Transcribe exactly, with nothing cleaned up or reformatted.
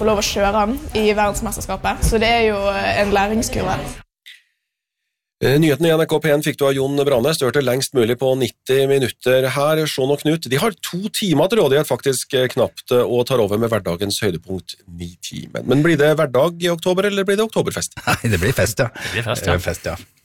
få lov å kjøre han i verdensmesterskapet. Så det er jo en læringskurve. Nyheten i N R K P én fikk du av Jon Branes, du hørte lengst mulig på nitti minutter her. Sean og Knut, de har to timer til rådighet faktisk knapt og tar over med hverdagens høydepunkt ni timer. Men blir det hverdag i oktober, eller blir det oktoberfest? Nei, det blir fest, ja. Det blir fest, ja. Fest, ja.